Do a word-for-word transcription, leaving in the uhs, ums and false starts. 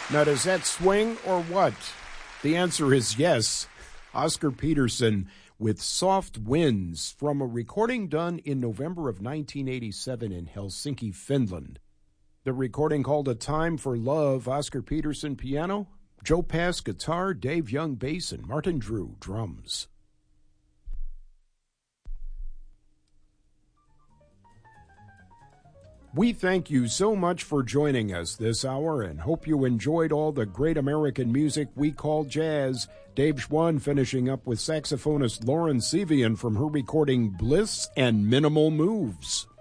Now, does that swing or what? The answer is yes. Oscar Peterson with Soft Winds from a recording done in November of nineteen eighty-seven in Helsinki, Finland. The recording called A Time for Love, Oscar Peterson piano, Joe Pass guitar, Dave Young bass, and Martin Drew drums. We thank you so much for joining us this hour and hope you enjoyed all the great American music we call jazz. Dave Schwann finishing up with saxophonist Lauren Sevian from her recording Bliss and Minimal Moves.